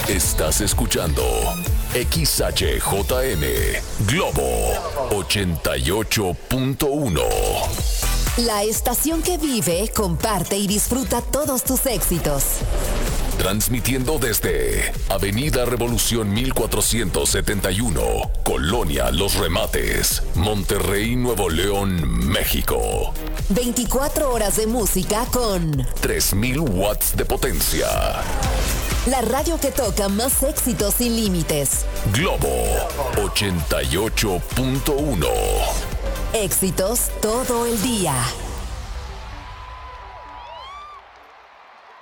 Estás escuchando XHJM Globo 88.1. La estación que vive, comparte y disfruta todos tus éxitos. Transmitiendo desde Avenida Revolución 1471, Colonia Los Remates, Monterrey, Nuevo León, México. 24 horas de música con 3000 watts de potencia. La radio que toca más éxitos sin límites. Globo 88.1. Éxitos todo el día.